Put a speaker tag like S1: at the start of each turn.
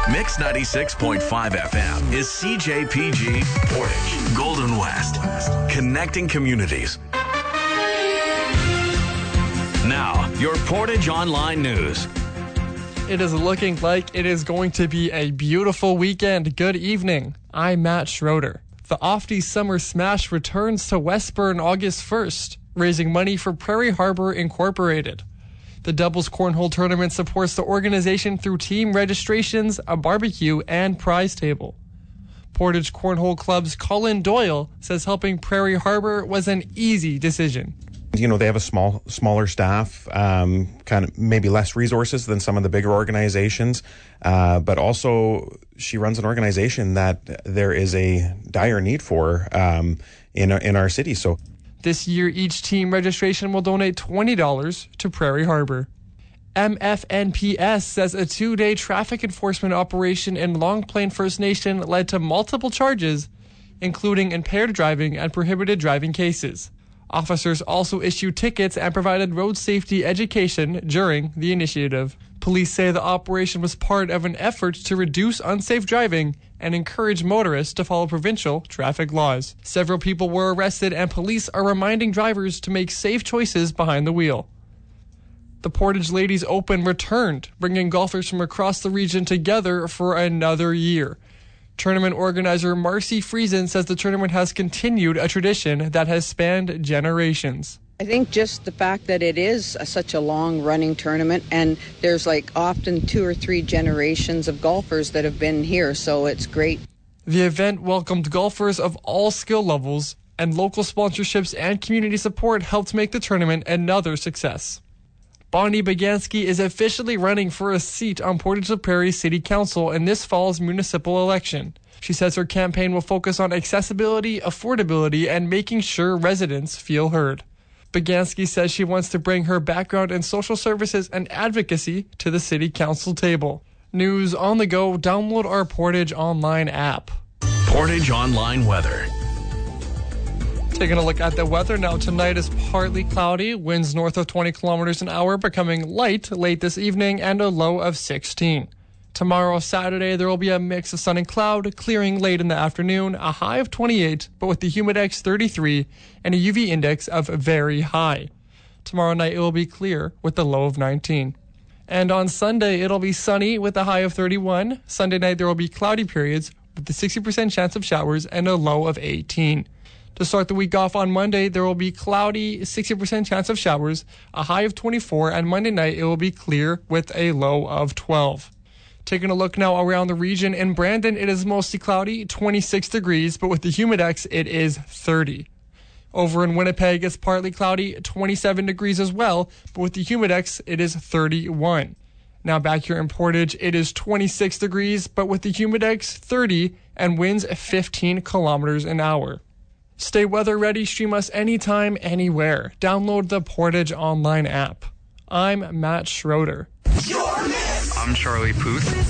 S1: Mix 96.5 FM is CJPG Portage, Golden West, connecting communities. Now, your Portage Online News.
S2: It is looking like it is going to be a beautiful weekend. Good evening. I'm Matt Schroeder. The Ofty Summer Smash returns to Westburn August 1st, raising money for Prairie Harbor Incorporated. The doubles cornhole tournament supports the organization through team registrations, a barbecue, and prize table. Portage Cornhole Club's Colin Doyle says helping Prairie Harbor was an easy decision.
S3: You know, they have a smaller staff, kind of maybe less resources than some of the bigger organizations. But also she runs an organization that there is a dire need for in our city. So
S2: this year, each team registration will donate $20 to Prairie Harbor. MFNPS says a 2-day traffic enforcement operation in Long Plain First Nation led to multiple charges, including impaired driving and prohibited driving cases. Officers also issued tickets and provided road safety education during the initiative. Police say the operation was part of an effort to reduce unsafe driving and encourage motorists to follow provincial traffic laws. Several people were arrested, and police are reminding drivers to make safe choices behind the wheel. The Portage Ladies Open returned, bringing golfers from across the region together for another year. Tournament organizer Marcy Friesen says the tournament has continued a tradition that has spanned generations.
S4: I think just the fact that it is such a long-running tournament, and there's often 2 or 3 generations of golfers that have been here, so it's great.
S2: The event welcomed golfers of all skill levels, and local sponsorships and community support helped make the tournament another success. Bonnie Baganski is officially running for a seat on Portage la Prairie City Council in this fall's municipal election. She says her campaign will focus on accessibility, affordability, and making sure residents feel heard. Baganski says she wants to bring her background in social services and advocacy to the city council table. News on the go, download our Portage Online app.
S1: Portage Online weather.
S2: Taking a look at the weather now. Tonight is partly cloudy, winds north of 20 kilometers an hour, becoming light late this evening, and a low of 16. Tomorrow, Saturday, there will be a mix of sun and cloud, clearing late in the afternoon, a high of 28, but with the humidex 33 and a UV index of very high. Tomorrow night, it will be clear with the low of 19. And on Sunday, it'll be sunny with a high of 31. Sunday night, there will be cloudy periods with a 60% chance of showers and a low of 18. To start the week off on Monday, there will be cloudy, 60% chance of showers, a high of 24, and Monday night, it will be clear with a low of 12. Taking a look now around the region. In Brandon, it is mostly cloudy, 26 degrees, but with the humidex, it is 30. Over in Winnipeg, it's partly cloudy, 27 degrees as well, but with the humidex, it is 31. Now back here in Portage, it is 26 degrees, but with the humidex, 30, and winds 15 kilometers an hour. Stay weather ready, stream us anytime, anywhere. Download the Portage Online app. I'm Matt Schroeder.
S5: I'm Charlie Puth.